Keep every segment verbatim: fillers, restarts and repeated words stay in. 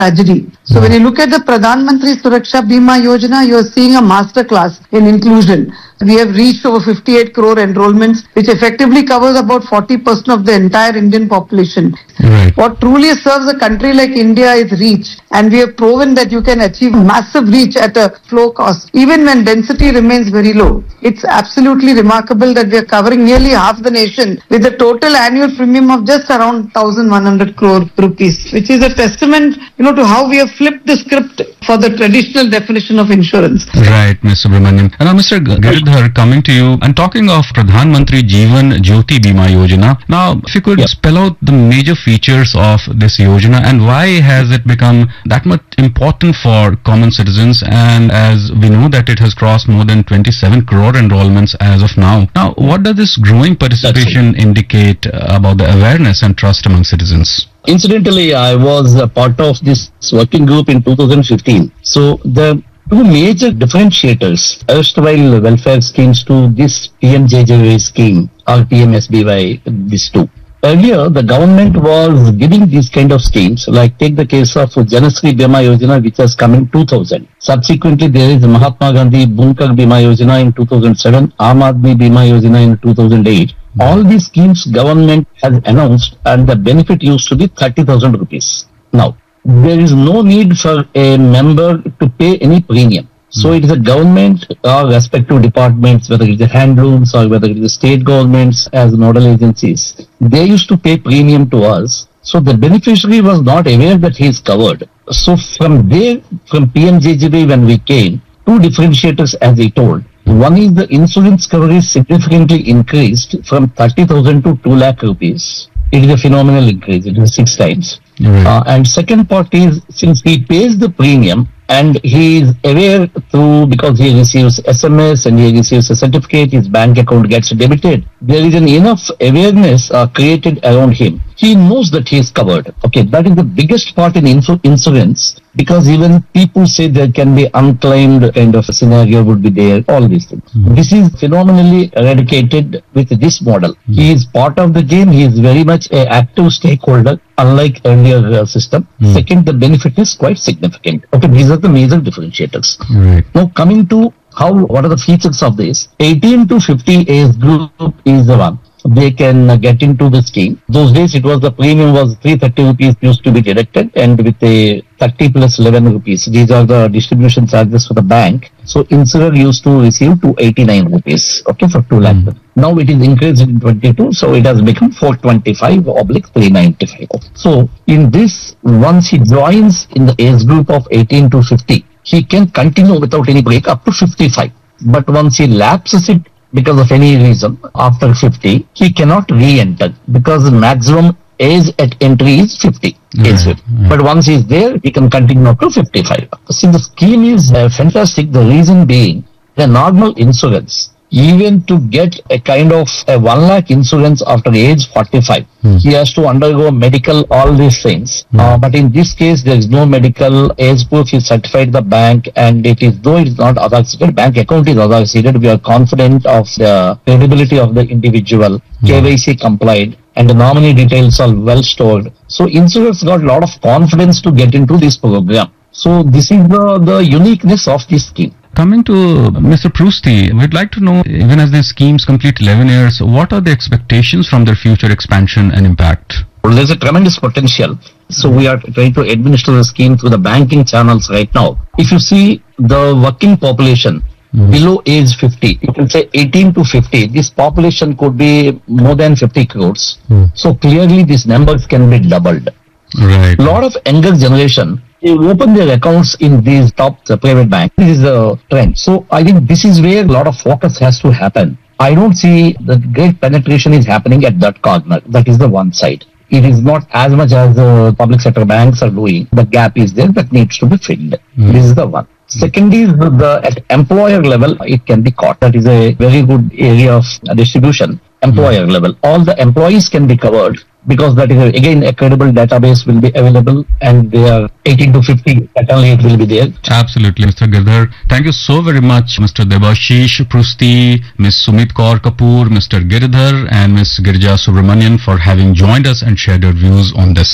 tragedy. So when you look at the Pradhan Mantri Suraksha Bima Yojana, you are seeing a master class in inclusion. We have reached over fifty-eight crore enrollments, which effectively covers about forty percent of the entire Indian population. Right. What truly serves a country like India is reach, and we have proven that you can achieve massive reach at a low cost, even when density remains very low. It's absolutely remarkable that we are covering nearly half the nation with a total annual premium of just around one thousand one hundred crore rupees, which is a testament, you know, to how we have flipped the script for the traditional definition of insurance. Right, Miz Subramanian. And now, Mister Giridhar, coming to you and talking of Pradhan Mantri Jeevan Jyoti Bima Yojana. Now, if you could Yep. spell out the major features of this Yojana and why has it become that much important for common citizens, and as we know that it has crossed more than twenty-seven crore enrollments as of now. Now, what does this growing participation indicate uh, about the awareness and trust among citizens? Incidentally, I was a part of this working group in two thousand fifteen. So the two major differentiators, erstwhile welfare schemes to this P M J J Y scheme or P M S B Y, these two. Earlier, the government was giving these kind of schemes, like take the case of Janasri Bima Yojana, which has come in two thousand. Subsequently, there is Mahatma Gandhi Bunkar Bima Yojana in two thousand seven, Aam Aadmi Bima Yojana in two thousand eight. All these schemes government has announced, and the benefit used to be thirty thousand rupees. Now, there is no need for a member to pay any premium. So it is a government or respective departments, whether it is the handlooms or whether it is the state governments as nodal agencies, they used to pay premium to us. So the beneficiary was not aware that he is covered. So from there, from P M J J Y when we came, two differentiators as I told. One is the insurance coverage significantly increased from thirty thousand to two lakh rupees. It is a phenomenal increase. It is six times. Right. Uh, and second part is, since he pays the premium and he is aware through, because he receives S M S and he receives a certificate, his bank account gets debited, there is an enough awareness uh, created around him. He knows that he is covered. Okay, that is the biggest part in insu- insurance, because even people say there can be unclaimed kind of a scenario would be there, all these things. Mm. This is phenomenally eradicated with this model. Mm. He is part of the game. He is very much an active stakeholder, unlike earlier uh, system. Mm. Second, the benefit is quite significant. Okay, these are the major differentiators. Right. Now, coming to how, what are the features of this? eighteen to fifty age group is the one. They can uh, get into the scheme. Those days it was the premium was three hundred thirty rupees used to be deducted, and with a thirty plus eleven rupees. These are the distribution charges for the bank. So insurer used to receive two hundred eighty-nine rupees, okay, for two lakh. Mm. Now it is increased in twenty-two, so it has become four twenty-five oblique three ninety-five. So in this, once he joins in the age group of eighteen to fifty, he can continue without any break up to fifty-five. But once he lapses it because of any reason after fifty, he cannot re-enter, because the maximum age at entry is fifty. Right, Age. right. But once he is there, he can continue up to fifty-five. See, the scheme is uh, fantastic. The reason being, the normal insurance, even to get a kind of a one lakh insurance after age forty-five, Hmm. he has to undergo medical, all these things. Hmm. Uh, but in this case, there is no medical. Age proof is certified at the bank, and it is, though it is not authenticated, bank account is authenticated. We are confident of the credibility of the individual, K Y C complied, and the nominee details are well stored. So insurers got a lot of confidence to get into this program. So this is the, the uniqueness of this scheme. Coming to Mister Prusti, we'd like to know, even as these schemes complete eleven years, what are the expectations from their future expansion and impact? Well, there's a tremendous potential. So we are trying to administer the scheme through the banking channels right now. If you see the working population, Mhm. below age fifty, you can say eighteen to fifty, this population could be more than fifty crores. Hmm. So clearly these numbers can be doubled. Right. Lot of younger generation, they open their accounts in these top uh, private banks. This is a trend. So I think this is where a lot of focus has to happen. I don't see the great penetration is happening at that corner. That is the one side. It is not as much as the public sector banks are doing. The gap is there that needs to be filled. Mm. This is the one. Second is the, the at employer level, it can be caught. That is a very good area of uh, distribution. Employer level, all the employees can be covered, because that is a, again a credible database will be available, and they are eighteen to fifty. Certainly it will be there. Absolutely, Mister Girdhar. Thank you so very much, Mister Debashish Prusti, Miss Sumit Kaur Kapoor, Mister Girdhar, and Miss Girija Subramanian for having joined us and shared your views on this.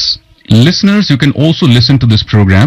Listeners, you can also listen to this program